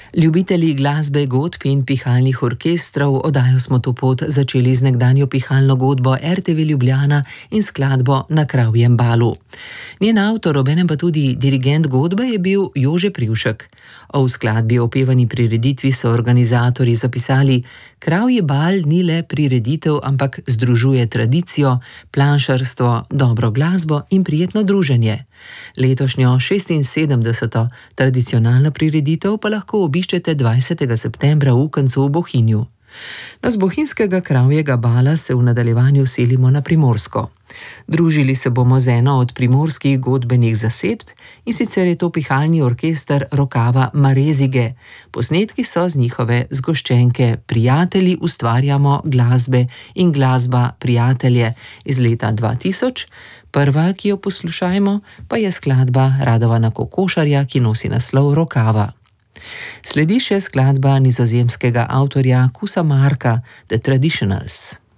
Ljubitelji glasbe, godb in pihalnih orkestrov, oddajo Smo to pot začeli z nekdanjo pihalno godbo RTV Ljubljana in skladbo Na kravjem balu. Njen avtor, obenem pa tudi dirigent godbe, je bil Jože Privšek. O skladbi opevani prireditvi so organizatorji zapisali: Kravji bal ni le prireditev, ampak združuje tradicijo, planšarstvo, dobro glasbo in prijetno druženje. Letošnjo 76. tradicionalno prireditev pa lahko obiščete 20. septembra v Ukancu v Bohinju. No, z bohinjskega kravjega bala se v nadaljevanju selimo na Primorsko. Družili se bomo z eno od primorskih godbenih zasedb, in sicer je to pihalni orkester rokava Marezige. Posnetki so z njihove zgoščenke Prijatelji ustvarjamo glasbe in glasba prijatelje iz leta 2000. Prva, ki jo poslušajmo, pa je skladba Radovana Kokošarja, ki nosi naslov Rokava. Sledi še skladba nizozemskega avtorja Kusa Marka, The Traditionals.